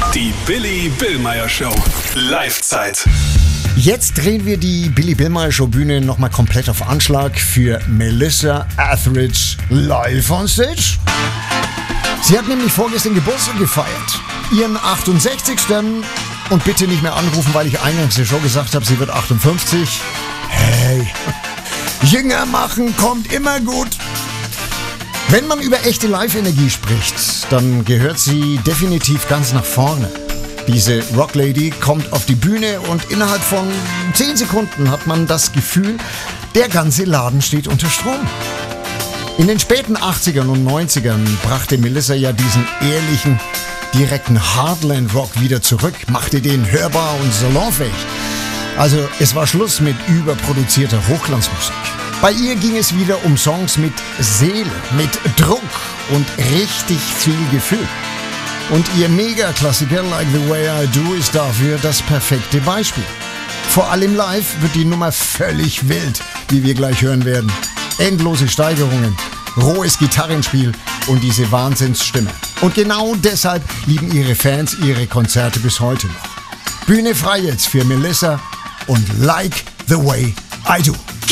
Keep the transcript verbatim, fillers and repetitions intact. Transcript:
Die Billy Billmeyer Show. Live-Zeit. Jetzt drehen wir die Billy Billmeyer Show Bühne nochmal komplett auf Anschlag für Melissa Etheridge live on stage. Sie hat nämlich vorgestern Geburtstag gefeiert. Ihren achtundsechzigsten Und bitte nicht mehr anrufen, weil ich eingangs der Show gesagt habe, sie wird achtundfünfzig. Hey, jünger machen kommt immer gut. Wenn man über echte Live-Energie spricht, dann gehört sie definitiv ganz nach vorne. Diese Rocklady kommt auf die Bühne und innerhalb von zehn Sekunden hat man das Gefühl, der ganze Laden steht unter Strom. In den späten achtzigern und neunzigern brachte Melissa ja diesen ehrlichen, direkten Heartland-Rock wieder zurück, machte den hörbar und salonfähig. Also es war Schluss mit überproduzierter Hochglanzmusik. Bei ihr ging es wieder um Songs mit Seele, mit Druck und richtig viel Gefühl. Und ihr Mega-Klassiker Like the Way I Do ist dafür das perfekte Beispiel. Vor allem live wird die Nummer völlig wild, wie wir gleich hören werden. Endlose Steigerungen, rohes Gitarrenspiel und diese Wahnsinnsstimme. Und genau deshalb lieben ihre Fans ihre Konzerte bis heute noch. Bühne frei jetzt für Melissa und Like the Way I Do.